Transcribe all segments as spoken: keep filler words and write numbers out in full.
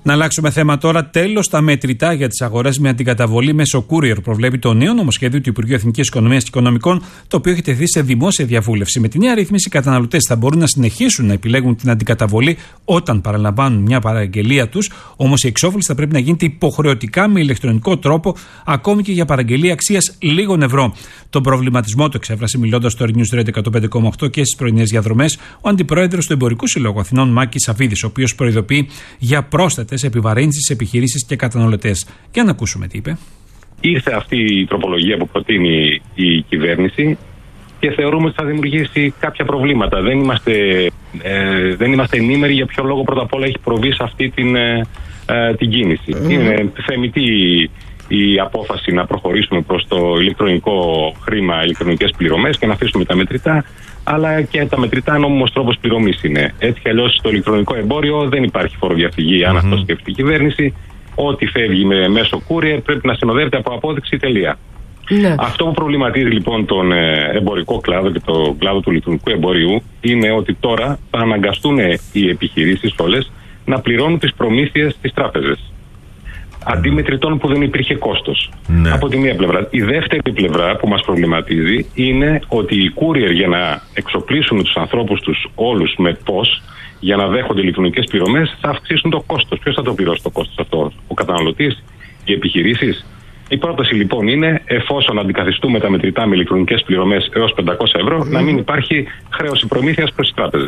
Να αλλάξουμε θέμα τώρα. Τέλος στα μετρητά για τις αγορές με αντικαταβολή μέσω courier, προβλέπει το νέο νομοσχέδιο του Υπουργείου Εθνικής Οικονομίας και Οικονομικών, το οποίο έχει τεθεί σε δημόσια διαβούλευση. Με τη νέα ρύθμιση, οι καταναλωτές θα μπορούν να συνεχίσουν να επιλέγουν την αντικαταβολή όταν παραλαμβάνουν μια παραγγελία τους, όμως η εξόφληση θα πρέπει να γίνεται υποχρεωτικά με ηλεκτρονικό τρόπο, ακόμη και για παραγγελία αξίας λίγων ευρώ. Τον προβληματισμό το εξέφρασε μιλώντας στο News Radio εκατόν πέντε κόμμα οκτώ και στις πρωινές διαδρομές ο αντιπρόεδρος του Εμπορικού Συλλόγου Αθηνών, Μάκης Σαββίδης, ο οποίος προειδοποιεί για πρόσθετες επιβαρύνσεις σε επιχειρήσεις και καταναλωτές. Για να ακούσουμε τι είπε. Ήρθε αυτή η τροπολογία που προτείνει η κυβέρνηση και θεωρούμε ότι θα δημιουργήσει κάποια προβλήματα. Δεν είμαστε, ε, δεν είμαστε ενήμεροι για ποιο λόγο πρώτα απ' όλα έχει προβεί σε αυτή την, ε, ε, την κίνηση. Mm. Είναι θεμιτή η απόφαση να προχωρήσουμε προς το ηλεκτρονικό χρήμα, ηλεκτρονικές πληρωμές και να αφήσουμε τα μετρητά, αλλά και τα μετρητά νόμιμος τρόπος πληρωμής είναι. Έτσι κι αλλιώς στο ηλεκτρονικό εμπόριο δεν υπάρχει φοροδιαφυγή, αν mm-hmm. αυτό σκεφτεί η κυβέρνηση. Ό,τι φεύγει με μέσο courier πρέπει να συνοδεύεται από απόδειξη, τελεία. Ναι. Αυτό που προβληματίζει λοιπόν τον εμπορικό κλάδο και τον κλάδο του ηλεκτρονικού εμπορίου είναι ότι τώρα θα αναγκαστούν οι επιχειρήσεις όλες να πληρώνουν τις προμήθειες στις τράπεζες. Αντί μετρητών που δεν υπήρχε κόστος. Ναι. Από τη μία πλευρά. Η δεύτερη πλευρά που μας προβληματίζει είναι ότι οι courier για να εξοπλίσουν τους ανθρώπους τους όλους με πώς, για να δέχονται ηλεκτρονικές πληρωμές, θα αυξήσουν το κόστος. Ποιος θα το πληρώσει το κόστος αυτό, ο καταναλωτής, οι επιχειρήσεις? Η πρόταση λοιπόν είναι, εφόσον αντικαθιστούμε τα μετρητά με ηλεκτρονικές πληρωμές έως πεντακόσια ευρώ, mm. να μην υπάρχει χρέωση προμήθειας προς τις τράπεζες.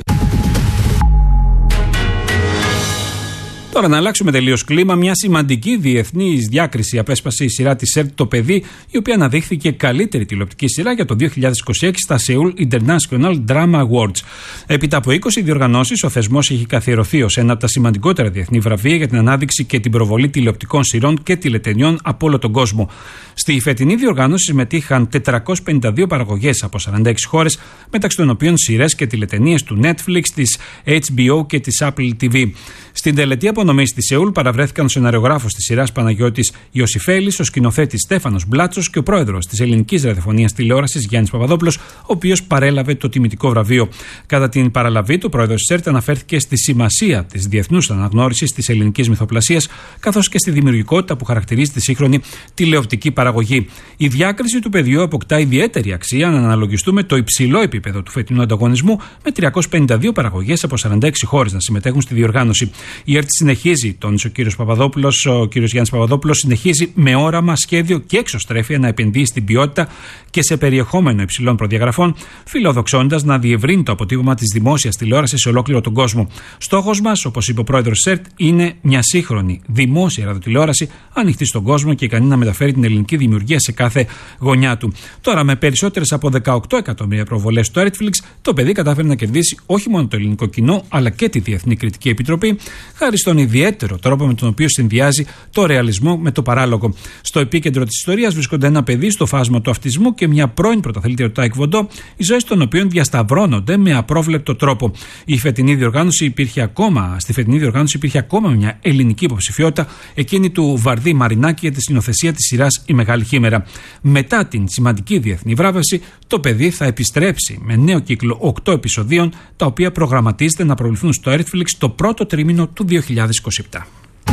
Τώρα να αλλάξουμε τελείως κλίμα. Μια σημαντική διεθνής διάκριση απέσπασε η σειρά της ΕΡΤ Το Παιδί, η οποία αναδείχθηκε καλύτερη τηλεοπτική σειρά για το δύο χιλιάδες είκοσι έξι στα Seoul International Drama Awards. Έπειτα από είκοσι διοργανώσεις, ο θεσμός έχει καθιερωθεί ως ένα από τα σημαντικότερα διεθνή βραβεία για την ανάδειξη και την προβολή τηλεοπτικών σειρών και τηλετενιών από όλο τον κόσμο. Στη φετινή διοργάνωση συμμετείχαν τετρακόσιες πενήντα δύο παραγωγές από σαράντα έξι χώρες, μεταξύ των οποίων σειρές και τηλετενίες του Netflix, της έιτς μπι ο και της Apple τι βι. Στην τελετή απονομής στη Σεούλ παραβρέθηκαν ο σεναριογράφος της σειράς Παναγιώτης Ιωσιφέλης, ο σκηνοθέτης Στέφανος Μπλάτσος και ο πρόεδρος της ελληνικής ραδιοφωνίας τηλεόρασης Γιάννης Παπαδόπουλος, ο οποίος παρέλαβε το τιμητικό βραβείο. Κατά την παραλαβή του, ο πρόεδρος της ΕΡΤ αναφέρθηκε στη σημασία της διεθνούς αναγνώρισης της ελληνικής μυθοπλασίας, καθώς και στη δημιουργικότητα που χαρακτηρίζει τη σύγχρονη τηλεοπτική παραγωγή. Η διάκριση του παιδιού αποκτά ιδιαίτερη αξία αν αναλογιστούμε το υψηλό επίπεδο του φετινού ανταγωνισμού, με τριακόσιες πενήντα δύο παραγωγές από σαράντα έξι χώρες να συμμετέχουν στη διοργάνωση. Η ΕΡΤ συνεχίζει, τόνισε ο κύριος Παπαδόπουλος, ο κύριος Γιάννης Παπαδόπουλος, συνεχίζει με όραμα, σχέδιο και εξωστρέφεια να επενδύει στην ποιότητα και σε περιεχόμενο υψηλών προδιαγραφών, φιλοδοξώντας να διευρύνει το αποτύπωμα της δημόσιας τηλεόρασης σε ολόκληρο τον κόσμο. Στόχος μας, όπως είπε ο πρόεδρος της ΕΡΤ, είναι μια σύγχρονη δημόσια ραδιοτηλεόραση ανοιχτή στον κόσμο και ικανή να μεταφέρει την ελληνική δημιουργία σε κάθε γωνιά του. Τώρα, με περισσότερες από δεκαοκτώ εκατομμύρια προβολές στο Netflix, το παιδί κατάφερε να κερδίσει όχι μόνο το ελληνικό κοινό, αλλά και τη Διεθνή Κριτική Επιτροπή, χάρη στον ιδιαίτερο τρόπο με τον οποίο συνδυάζει το ρεαλισμό με το παράλογο. Στο επίκεντρο της ιστορίας βρίσκονται ένα παιδί στο φάσμα του αυτισμού και μια πρώην πρωταθλήτρια του Τάικβοντό, οι ζωές των οποίων διασταυρώνονται με απρόβλεπτο τρόπο. Η φετινή διοργάνωση υπήρχε ακόμα, στη φετινή διοργάνωση υπήρχε ακόμα μια ελληνική υποψηφιότητα, εκείνη του Βαρδί Μαρινάκη για τη σκηνοθεσία της σειράς Η Μεγάλη Χήμερα. Μετά την σημαντική διεθνή βράβευση, το παιδί θα επιστρέψει με νέο κύκλο οκτώ επεισοδίων, τα οποία προγραμματίζεται να προβληθούν στο Netflix το πρώτο τρίμηνο του δύο χιλιάδες είκοσι επτά.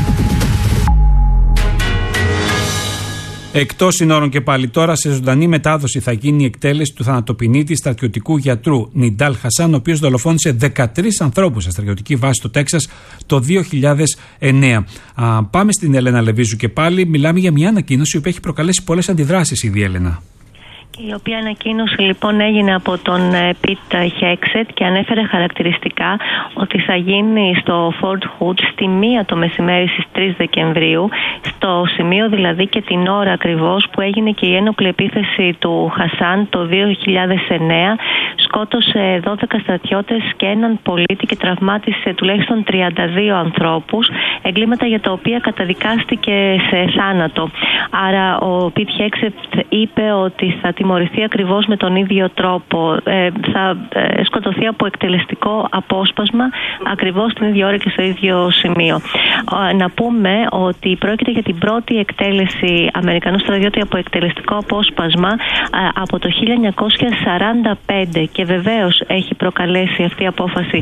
Εκτός συνόρων και πάλι τώρα, σε ζωντανή μετάδοση θα γίνει η εκτέλεση του θανατοποινήτη στρατιωτικού γιατρού Νιντάλ Χασάν, ο οποίος δολοφόνησε δεκατρείς ανθρώπους σε στρατιωτική βάση στο Τέξας το δύο χιλιάδες εννέα. Α, πάμε στην Έλενα Λεβίζου και πάλι. Μιλάμε για μια ανακοίνωση που έχει προκαλέσει πολλές αντιδράσεις ήδη, Έλενα. Η οποία ανακοίνωση λοιπόν έγινε από τον Πιτ Χέξετ και ανέφερε χαρακτηριστικά ότι θα γίνει στο Fort Hood στη μία το μεσημέρι στις τρεις Δεκεμβρίου, στο σημείο δηλαδή και την ώρα ακριβώς που έγινε και η ένοπλη επίθεση του Χασάν το δύο χιλιάδες εννέα. Σκότωσε δώδεκα στρατιώτες και έναν πολίτη και τραυμάτισε τουλάχιστον τριάντα δύο ανθρώπους, εγκλήματα για τα οποία καταδικάστηκε σε θάνατο. Άρα ο Πιτ Χέξετ είπε ότι θα τιμωρηθεί ακριβώς με τον ίδιο τρόπο. Ε, θα ε, σκοτωθεί από εκτελεστικό απόσπασμα ακριβώς την ίδια ώρα και στο ίδιο σημείο. Ε, να πούμε ότι πρόκειται για την πρώτη εκτέλεση Αμερικανού στρατιώτη από εκτελεστικό απόσπασμα ε, από το χίλια εννιακόσια σαράντα πέντε και βεβαίως έχει προκαλέσει αυτή η απόφαση